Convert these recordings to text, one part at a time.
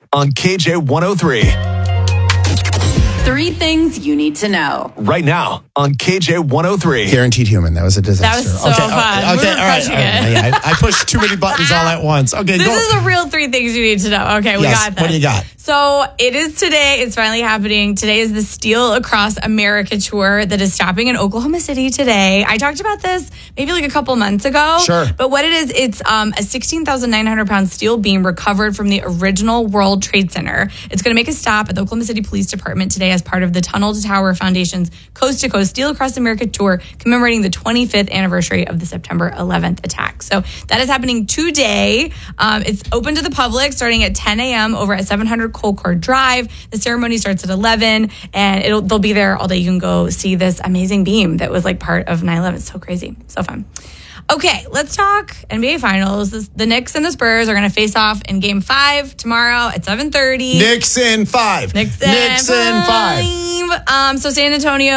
on KJ103. 3 things you need to know. Right now on KJ103. Guaranteed Human. That was a disaster. That was so fun. Okay, We were crushing it. Yeah, I pushed too many buttons all at once. Okay, This go. is a real 3 things you need to know. Okay, we got this. What do you got? So it is today. It's finally happening. Today is the Steel Across America tour that is stopping in Oklahoma City today. I talked about this maybe like a couple months ago. Sure. But what it is, it's a 16,900 pound steel beam recovered from the original World Trade Center. It's going to make a stop at the Oklahoma City Police Department today as part of the Tunnel to Tower Foundation's Coast to Coast Steel Across America tour, commemorating the 25th anniversary of the September 11th attack. So that is happening today. It's open to the public starting at 10 a.m. over at 700 Colcord Drive. The ceremony starts at 11, and they'll be there all day. You can go see this amazing beam that was like part of 9/11. It's so crazy, so fun. Okay, let's talk NBA Finals. The Knicks and the Spurs are going to face off in Game 5 tomorrow at 7:30. Knicks in 5. Knicks in 5. So San Antonio,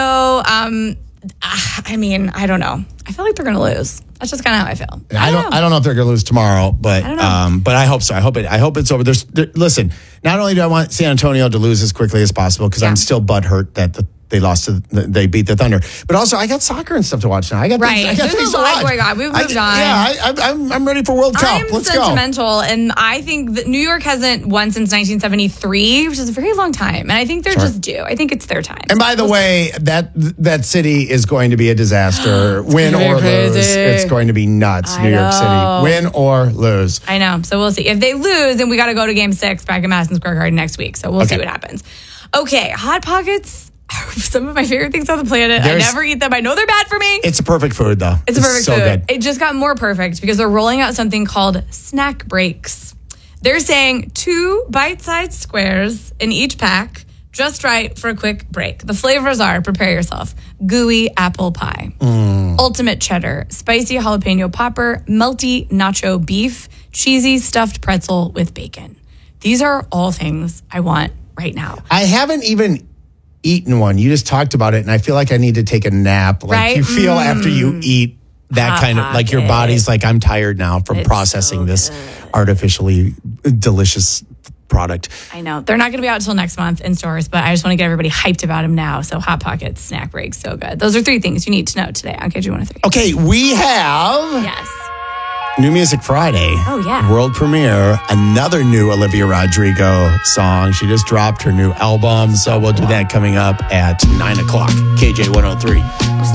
I mean, I don't know. I feel like they're going to lose. That's just kind of how I feel. I don't know if they're going to lose tomorrow, but I hope so. I hope it's over. Listen, not only do I want San Antonio to lose as quickly as possible because I'm still butthurt that they beat the Thunder, but also I got soccer and stuff to watch now. I got There's things a to lot watch. going on. We've moved on. Yeah, I'm ready for World Cup. Let's go. I'm sentimental, and I think that New York hasn't won since 1973, which is a very long time, and I think they're just due. I think it's their time. And by the way, that city is going to be a disaster. Win or lose, it's going to be nuts. New York City, win or lose. I know. So we'll see. If they lose, then we got to go to Game 6 back at Madison Square Garden next week. So we'll see what happens. Okay, Hot Pockets are some of my favorite things on the planet. I never eat them. I know they're bad for me. It's a perfect food, though. It's a perfect so food. Good. It just got more perfect because they're rolling out something called snack breaks. They're saying 2 bite-sized squares in each pack, just right for a quick break. The flavors are, prepare yourself, gooey apple pie, ultimate cheddar, spicy jalapeno popper, melty nacho beef, cheesy stuffed pretzel with bacon. These are all things I want right now. I haven't even eaten one. You just talked about it, and I feel like I need to take a nap. Like right? You feel after you eat that kind of, like your body's like, I'm tired now from processing this artificially delicious product. I know. They're not going to be out until next month in stores, but I just want to get everybody hyped about them now. So Hot Pockets, snack breaks, so good. Those are 3 things you need to know today on KJ103. Okay, we have... Yes. New Music Friday. Oh, yeah. World premiere. Another new Olivia Rodrigo song. She just dropped her new album. So we'll do that coming up at 9 o'clock. KJ103.